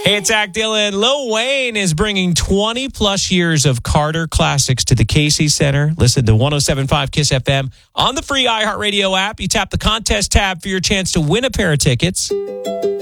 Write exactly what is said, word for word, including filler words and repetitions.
Hey, it's Zach Dillon. Lil Wayne is bringing twenty plus years of Carter classics to the Casey Center. Listen to one oh seven point five Kiss F M on the free iHeartRadio app. You tap the contest tab for your chance to win a pair of tickets.